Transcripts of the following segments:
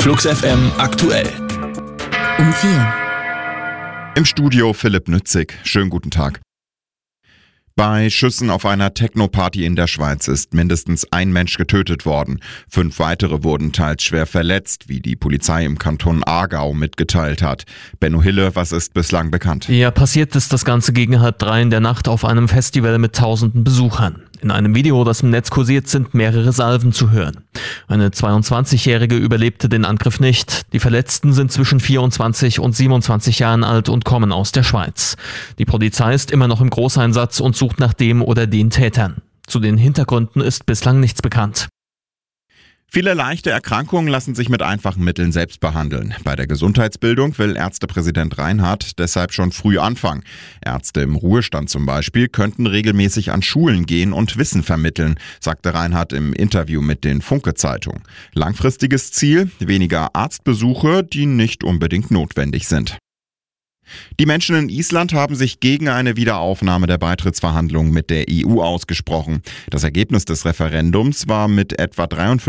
Flux FM aktuell. Um 4. Im Studio Philipp Nützig. Schönen guten Tag. Bei Schüssen auf einer Techno-Party in der Schweiz ist mindestens ein Mensch getötet worden. 5 weitere wurden teils schwer verletzt, wie die Polizei im Kanton Aargau mitgeteilt hat. Benno Hille, was ist bislang bekannt? Ja, passiert ist das Ganze gegen 2:30 in der Nacht auf einem Festival mit tausenden Besuchern. In einem Video, das im Netz kursiert, sind mehrere Salven zu hören. Eine 22-Jährige überlebte den Angriff nicht. Die Verletzten sind zwischen 24 und 27 Jahren alt und kommen aus der Schweiz. Die Polizei ist immer noch im Großeinsatz und sucht nach dem oder den Tätern. Zu den Hintergründen ist bislang nichts bekannt. Viele leichte Erkrankungen lassen sich mit einfachen Mitteln selbst behandeln. Bei der Gesundheitsbildung will Ärztepräsident Reinhardt deshalb schon früh anfangen. Ärzte im Ruhestand zum Beispiel könnten regelmäßig an Schulen gehen und Wissen vermitteln, sagte Reinhardt im Interview mit den Funke-Zeitungen. Langfristiges Ziel: weniger Arztbesuche, die nicht unbedingt notwendig sind. Die Menschen in Island haben sich gegen eine Wiederaufnahme der Beitrittsverhandlungen mit der EU ausgesprochen. Das Ergebnis des Referendums war mit etwa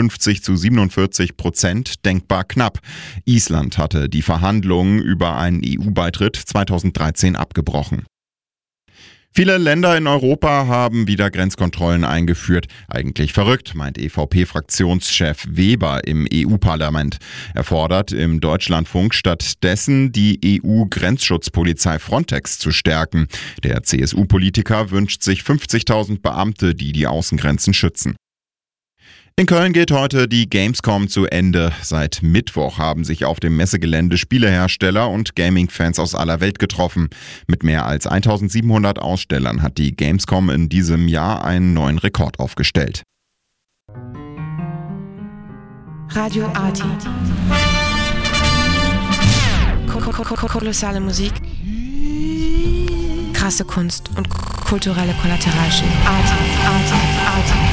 53-47% denkbar knapp. Island hatte die Verhandlungen über einen EU-Beitritt 2013 abgebrochen. Viele Länder in Europa haben wieder Grenzkontrollen eingeführt. Eigentlich verrückt, meint EVP-Fraktionschef Weber im EU-Parlament. Er fordert im Deutschlandfunk stattdessen, die EU-Grenzschutzpolizei Frontex zu stärken. Der CSU-Politiker wünscht sich 50.000 Beamte, die die Außengrenzen schützen. In Köln geht heute die Gamescom zu Ende. Seit Mittwoch haben sich auf dem Messegelände Spielehersteller und Gaming-Fans aus aller Welt getroffen. Mit mehr als 1700 Ausstellern hat die Gamescom in diesem Jahr einen neuen Rekord aufgestellt. Radio Arti. Kolossale Musik. Krasse Kunst und kulturelle Kollateralschäden. Arti.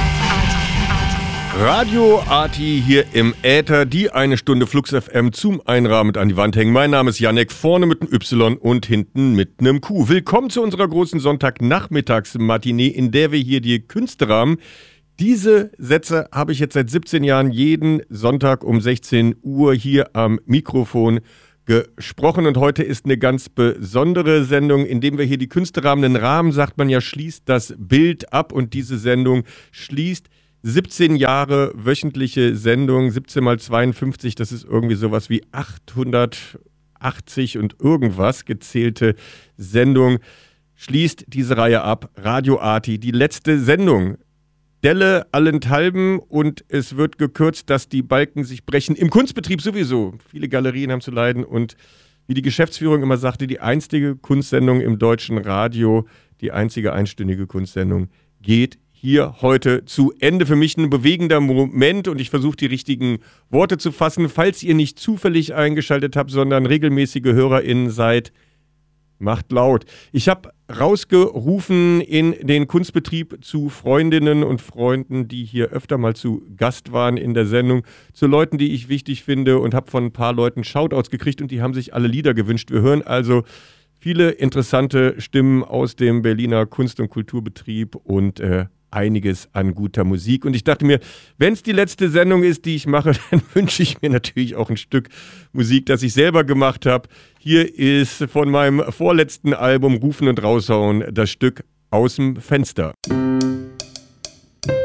Radio Arti hier im Äther, die eine Stunde Flux FM zum Einrahmen an die Wand hängen. Mein Name ist Jannek, vorne mit einem Y und hinten mit einem Q. Willkommen zu unserer großen Sonntagnachmittagsmatinee, in der wir hier die Künste rahmen. Diese Sätze habe ich jetzt seit 17 Jahren jeden Sonntag um 16 Uhr hier am Mikrofon gesprochen, und heute ist eine ganz besondere Sendung, in der wir hier die Künste rahmen. Ein Rahmen, sagt man ja, schließt das Bild ab, und diese Sendung schließt 17 Jahre wöchentliche Sendung, 17 mal 52, das ist irgendwie sowas wie 880 und irgendwas gezählte Sendung, schließt diese Reihe ab. Radio Arti, die letzte Sendung. Delle allenthalben, und es wird gekürzt, dass die Balken sich brechen. Im Kunstbetrieb sowieso. Viele Galerien haben zu leiden, und wie die Geschäftsführung immer sagte, die einzige Kunstsendung im deutschen Radio, die einzige einstündige Kunstsendung geht hier heute zu Ende. Für mich ein bewegender Moment, und ich versuche, die richtigen Worte zu fassen. Falls ihr nicht zufällig eingeschaltet habt, sondern regelmäßige HörerInnen seid, macht laut. Ich habe rausgerufen in den Kunstbetrieb zu Freundinnen und Freunden, die hier öfter mal zu Gast waren in der Sendung, zu Leuten, die ich wichtig finde, und habe von ein paar Leuten Shoutouts gekriegt, und die haben sich alle Lieder gewünscht. Wir hören also viele interessante Stimmen aus dem Berliner Kunst- und Kulturbetrieb und einiges an guter Musik. Und ich dachte mir, wenn es die letzte Sendung ist, die ich mache, dann wünsche ich mir natürlich auch ein Stück Musik, das ich selber gemacht habe. Hier ist von meinem vorletzten Album Rufen und Raushauen das Stück Aus dem Fenster.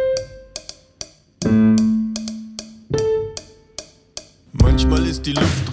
Manchmal ist die Luft